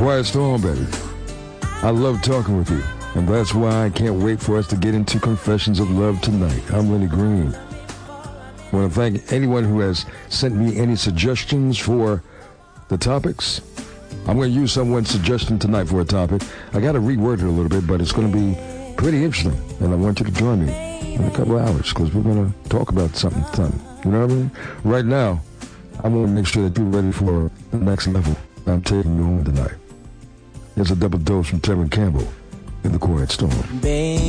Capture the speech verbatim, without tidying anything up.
Quiet Storm, baby. I love talking with you, and that's why I can't wait for us to get into Confessions of Love tonight. I'm Lenny Green. I want to thank anyone who has sent me any suggestions for the topics. I'm going to use someone's suggestion tonight for a topic. I got to reword it a little bit, but it's going to be pretty interesting, and I want you to join me in a couple of hours because we're going to talk about something fun. You know what I mean? Right now, I want to make sure that you're ready for the next level. I'm taking you home tonight. Here's a double dose from Terry Campbell in the Quiet Storm. Baby.